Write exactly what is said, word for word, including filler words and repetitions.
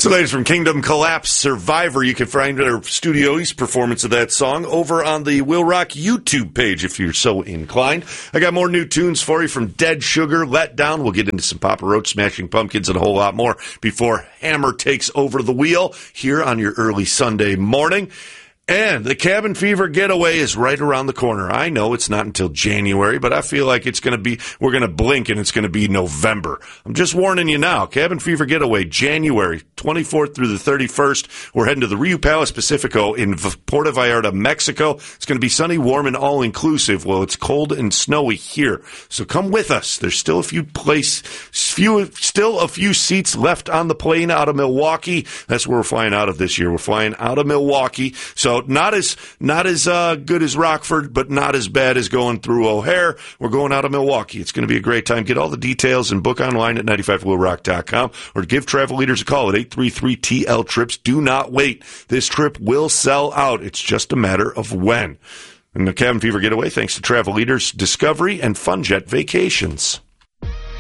So, ladies, from Kingdom Collapse Survivor, you can find our Studio East performance of that song over on the Will Rock YouTube page if you're so inclined. I got more new tunes for you from Dead Sugar, Let Down. We'll get into some Papa Roach, Smashing Pumpkins, and a whole lot more before Hammer takes over the wheel here on your early Sunday morning. And the Cabin Fever getaway is right around the corner. I know it's not until January, but I feel like it's going to be, we're going to blink and it's going to be November. I'm just warning you now. Cabin Fever getaway, January twenty-fourth through the thirty-first. We're heading to the Rio Palace Pacifico in Puerto Vallarta, Mexico. It's going to be sunny, warm, and all-inclusive. Well, it's cold and snowy here. So come with us. There's still a few place, few, still a few seats left on the plane out of Milwaukee. That's where we're flying out of this year. We're flying out of Milwaukee. So not as not as uh, good as Rockford, but not as bad as going through O'Hare. We're going out of Milwaukee. It's going to be a great time. Get all the details and book online at ninety-five will rock dot com or give Travel Leaders a call at eight three three T L trips. Do not wait. This trip will sell out. It's just a matter of when. And the Cabin Fever getaway, thanks to Travel Leaders, Discovery, and FunJet Vacations.